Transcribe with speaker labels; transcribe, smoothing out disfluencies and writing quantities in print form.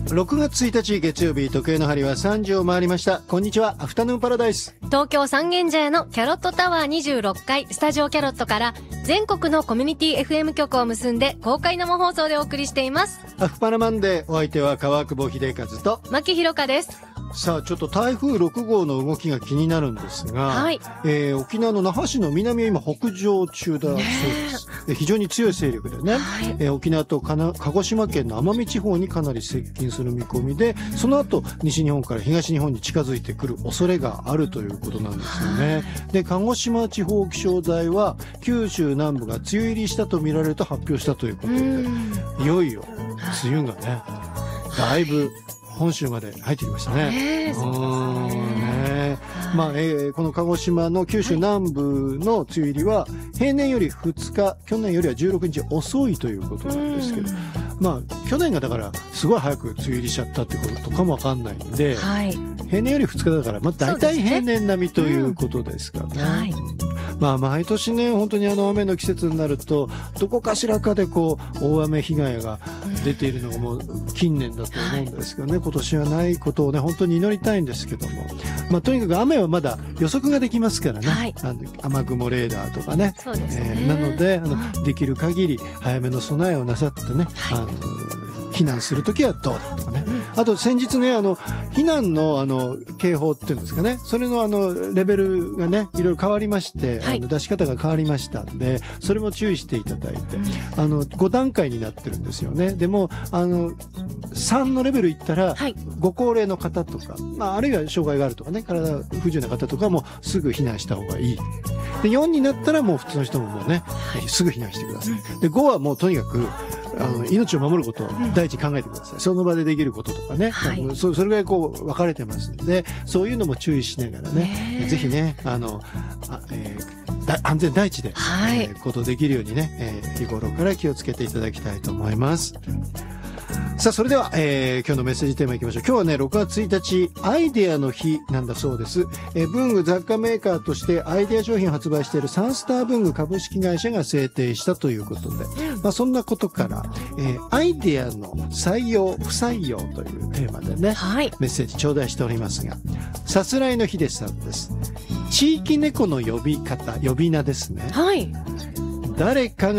Speaker 1: 6月1日月曜日、時計の針は3時を回りました。こんにちは、アフタヌーンパラダイス。
Speaker 2: 東京三軒茶屋のキャロットタワー26階スタジオキャロットから全国のコミュニティ FM 局を結んで公開生放送でお送りしています。
Speaker 1: アフパラマンデー、お相手は川久保秀和と
Speaker 2: 牧弘香です。
Speaker 1: さあ、ちょっと台風6号の動きが気になるんですが、
Speaker 2: はい。
Speaker 1: 沖縄の那覇市の南を今北上中だそうです。非常に強い勢力でね、
Speaker 2: はい。
Speaker 1: 沖縄と鹿児島県の奄美地方にかなり接近する見込みで、その後西日本から東日本に近づいてくる恐れがあるということなんですよね。で、鹿児島地方気象台は九州南部が梅雨入りしたと見られると発表したということで、いよいよ梅雨がね、だいぶ本州まで入ってきましたね。まあ、この鹿児島の九州南部の梅雨入りは平年より2日、去年よりは16日遅いということなんですけど、まあ去年がだからすごい早く梅雨入りしちゃったってこととかもわかんないんで、
Speaker 2: はい。
Speaker 1: 平年より2日だから、まあ大体平年並みということですかね。
Speaker 2: はい。
Speaker 1: まあ毎年ね、本当に雨の季節になると、どこかしらかでこう、大雨被害が出ているのがもう近年だと思うんですけどね、今年はないことをね、本当に祈りたいんですけども。まあとにかく雨はまだ予測ができますからね。
Speaker 2: はい。
Speaker 1: 雨雲レーダーとかね。
Speaker 2: そうですね。
Speaker 1: なので、できる限り早めの備えをなさってね、避難するときはどうだとかね。あと先日ね、避難の警報っていうんですかね、それのレベルがね、いろいろ変わりまして、
Speaker 2: はい、
Speaker 1: 出し方が変わりましたんで、それも注意していただいて、5段階になってるんですよね。でも、3のレベルいったら、
Speaker 2: はい、
Speaker 1: ご高齢の方とか、まあ、あるいは障害があるとかね、体不自由な方とかもすぐ避難した方がいい。で、4になったらもう普通の人ももうね、すぐ避難してください。で、5はもうとにかく、命を守ることを第一に考えてください。その場でできることとかね。はい、それぐらいこう分かれてますんで、そういうのも注意しながらね、ぜひね、安全第一で、行動できるようにね、日頃から気をつけていただきたいと思います。さあ、それでは、今日のメッセージテーマいきましょう。今日はね、6月1日、アイデアの日なんだそうです。文具雑貨メーカーとしてアイデア商品を発売しているサンスター文具株式会社が制定したということで、まあ、そんなことから、アイデアの採用、不採用というテーマでね、はい、メッセージ頂戴しておりますが、さすらいの日でしたんです。地域猫の呼び方、呼び名ですね。
Speaker 2: はい。
Speaker 1: 誰かが